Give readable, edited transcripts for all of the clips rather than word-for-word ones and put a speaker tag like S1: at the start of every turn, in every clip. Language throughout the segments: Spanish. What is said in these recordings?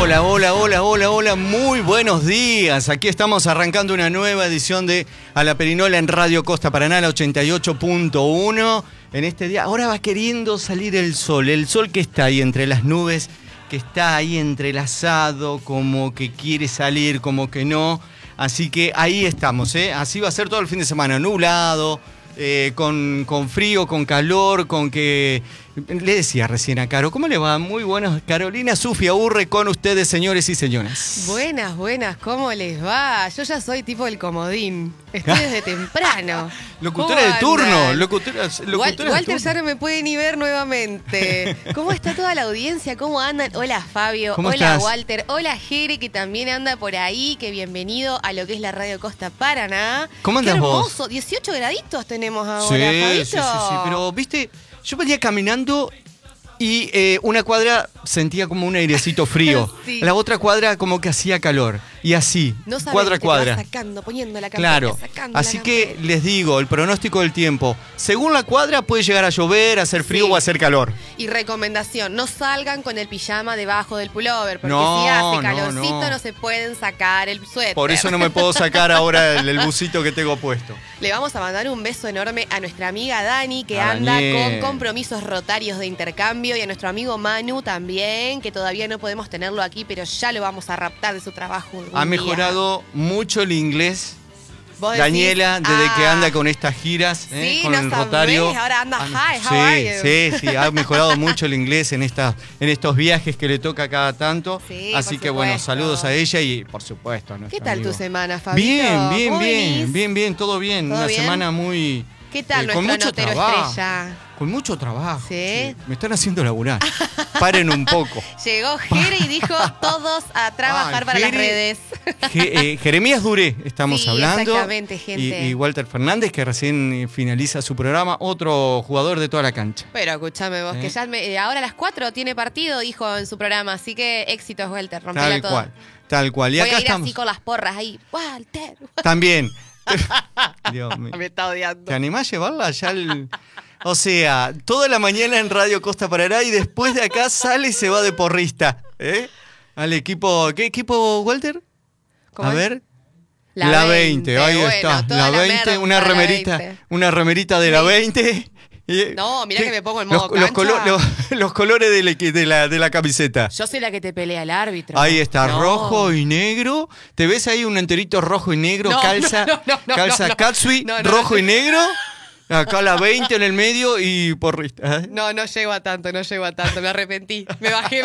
S1: Hola, hola, hola, hola, hola, muy buenos días. Aquí estamos arrancando una nueva edición de A la Perinola en Radio Costa Paraná, la 88.1. En este día, ahora va queriendo salir el sol que está ahí entre las nubes, que está ahí entrelazado, como que quiere salir, como que no. Así que ahí estamos, ¿eh? Así va a ser todo el fin de semana, nublado, con frío, con calor, con que... Le decía recién a Caro, ¿cómo le va? Muy buenas. Carolina Sufia Urre con ustedes, señores y señoras.
S2: Buenas, buenas, ¿cómo les va? Yo ya soy tipo el comodín. Estoy desde temprano.
S1: Locutora de turno. Locutora
S2: Walter ya no me puede ni ver nuevamente. ¿Cómo está toda la audiencia? ¿Cómo andan? Hola Fabio,
S1: ¿Cómo
S2: hola
S1: estás?
S2: Walter, hola Jere, que también anda por ahí, que bienvenido a lo que es la Radio Costa Paraná.
S1: ¿Cómo andas
S2: Qué
S1: vos?
S2: hermoso, 18 graditos tenemos ahora,
S1: Sí,
S2: Fabito.
S1: sí, pero viste, yo venía caminando y una cuadra sentía como un airecito frío.
S2: Sí.
S1: La otra cuadra como que hacía calor. Y así,
S2: No sabés,
S1: cuadra a
S2: te te
S1: cuadra.
S2: vas sacando, poniendo la campera,
S1: Claro,
S2: sacando
S1: así
S2: la
S1: que
S2: campera.
S1: les digo, el pronóstico del tiempo, según la cuadra puede llegar a llover, a hacer frío
S2: Sí.
S1: o a hacer calor.
S2: Y recomendación, no salgan con el pijama debajo del pullover, porque
S1: No,
S2: si hace
S1: no,
S2: calorcito
S1: no.
S2: no se pueden sacar el suéter.
S1: Por eso no me puedo sacar ahora el busito que tengo puesto.
S2: Le vamos a mandar un beso enorme a nuestra amiga Dani, que
S1: A
S2: anda
S1: Daniel.
S2: con compromisos rotarios de intercambio, y a nuestro amigo Manu también, que todavía no podemos tenerlo aquí, pero ya lo vamos a raptar de su trabajo algún
S1: Ha
S2: día.
S1: mejorado mucho el inglés.
S2: ¿Vos decís?
S1: Daniela, desde que
S2: Ah,
S1: anda con estas giras,
S2: sí,
S1: con
S2: no
S1: el
S2: sabés,
S1: rotario.
S2: ahora anda hi, how are you?
S1: Sí, ha mejorado mucho el inglés en estos viajes que le toca cada tanto.
S2: Sí,
S1: Así
S2: por
S1: que bueno,
S2: supuesto.
S1: saludos a ella y por supuesto a nuestro
S2: ¿Qué tal
S1: amigo.
S2: tu semana, Fabito?
S1: Bien,
S2: ¿Cómo venís?
S1: todo bien.
S2: ¿Todo
S1: Una
S2: bien?
S1: semana muy...
S2: ¿Qué tal
S1: con
S2: nuestro
S1: mucho
S2: notero
S1: trabajo.
S2: estrella?
S1: Con mucho trabajo.
S2: ¿Sí?
S1: Me están haciendo laburar. Paren un poco.
S2: Llegó Jere y dijo todos a trabajar para las
S1: Jere-
S2: redes.
S1: Jeremías Duré, estamos
S2: Sí,
S1: hablando.
S2: exactamente, gente.
S1: Y Walter Fernández, que recién finaliza su programa, otro jugador de toda la cancha.
S2: Pero escúchame vos, que ya ahora a las 4 tiene partido, dijo en su programa, así que éxitos, Walter, rompela
S1: Tal
S2: todo.
S1: cual, tal cual. Y
S2: Voy
S1: acá
S2: a ir
S1: estamos.
S2: así con las porras ahí. Walter.
S1: También. Dios mío.
S2: Me está odiando.
S1: ¿Te animás a llevarla allá O sea, toda la mañana en Radio Costa Paraná y después de acá sale y se va de porrista. Al equipo... ¿Qué equipo, Walter?
S2: ¿Cómo
S1: A
S2: es?
S1: ver. La 20, ahí
S2: bueno,
S1: está.
S2: toda
S1: La 20,
S2: merda,
S1: una
S2: la
S1: remerita,
S2: 20.
S1: una remerita de la
S2: Sí.
S1: 20.
S2: No, mirá
S1: ¿Qué?
S2: que me pongo en modo
S1: los,
S2: cancha.
S1: los colores de la camiseta.
S2: Yo soy la que te pelea el árbitro.
S1: Ahí está,
S2: No.
S1: rojo y negro. ¿Te ves ahí un enterito rojo y negro?
S2: No,
S1: calza
S2: no.
S1: Katsui,
S2: No, no,
S1: rojo
S2: no.
S1: y negro. Acá la 20 en el medio y porrista.
S2: No llego a tanto, me arrepentí. Me bajé.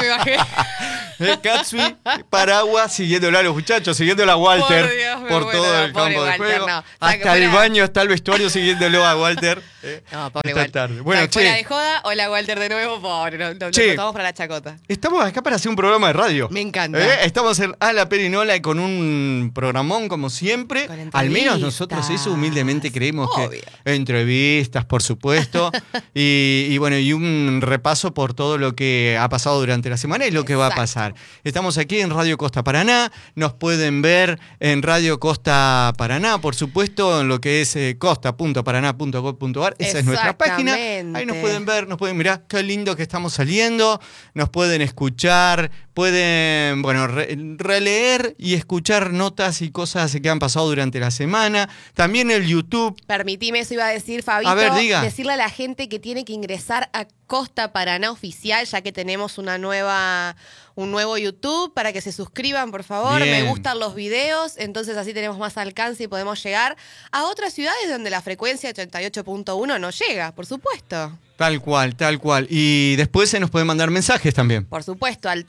S1: Katsui, paraguas, siguiéndola a los muchachos, siguiéndola a Walter
S2: Por Dios, me
S1: por
S2: muero,
S1: todo el
S2: pobre
S1: campo de
S2: Walter,
S1: juego.
S2: no.
S1: Hasta el baño, hasta el vestuario siguiéndolo a Walter.
S2: No, pobre
S1: esta
S2: Walter.
S1: tarde. Bueno,
S2: Fuera de
S1: che,
S2: joda, hola Walter de nuevo, pobre. No,
S1: Che.
S2: vamos para la chacota.
S1: estamos acá para hacer un programa de radio.
S2: Me encanta.
S1: Estamos en A la Perinola con un programón como siempre.
S2: Con
S1: Al menos
S2: entrevistas.
S1: nosotros eso humildemente creemos
S2: Obvio.
S1: que entrevistas, por supuesto. y bueno, y un repaso por todo lo que ha pasado durante la semana y lo que va a
S2: Exacto.
S1: pasar. Estamos aquí en Radio Costa Paraná. Nos pueden ver en Radio Costa Paraná, por supuesto, en lo que es costa.paraná.gov.ar. Esa es nuestra página. Ahí nos pueden ver, nos pueden mirar qué lindo que estamos saliendo. Nos pueden escuchar, pueden, bueno, releer y escuchar notas y cosas que han pasado durante la semana. También el YouTube.
S2: Permitime, eso iba a decir, Fabito.
S1: A ver, diga.
S2: Decirle a la gente que tiene que ingresar a Costa Paraná Oficial, ya que tenemos un nuevo YouTube, para que se suscriban, por favor.
S1: Bien.
S2: Me gustan los videos, entonces así tenemos más alcance y podemos llegar a otras ciudades donde la frecuencia 88.1 no llega, por supuesto.
S1: Tal cual, tal cual. Y después se nos pueden mandar mensajes también.
S2: Por supuesto, al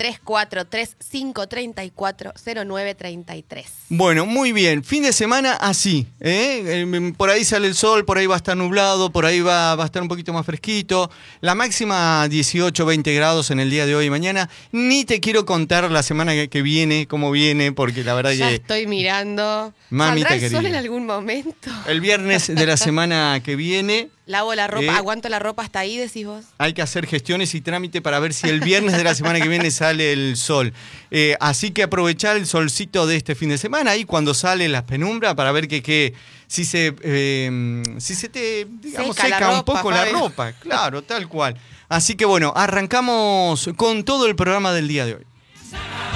S2: 343-534-0933.
S1: Bueno, muy bien. Fin de semana así. Por ahí sale el sol, por ahí va a estar nublado, por ahí va a estar un poquito más fresquito. La máxima 18, 20 grados en el día de hoy y mañana. Ni te quiero contar la semana que viene, cómo viene, porque la verdad
S2: Ya
S1: que
S2: estoy mirando.
S1: Mamita
S2: ¿Saldrá el sol
S1: querida.
S2: en algún momento?
S1: el viernes de la semana que viene
S2: Lavo la ropa, aguanto la ropa hasta ahí, decís vos.
S1: hay que hacer gestiones y trámite para ver si el viernes de la semana que viene sale el sol. Así que aprovechar el solcito de este fin de semana, ahí cuando sale la penumbra, para ver si se te, digamos,
S2: Seca la
S1: seca un
S2: ropa,
S1: poco la
S2: Fabio.
S1: ropa. Claro, tal cual. Así que bueno, arrancamos con todo el programa del día de hoy.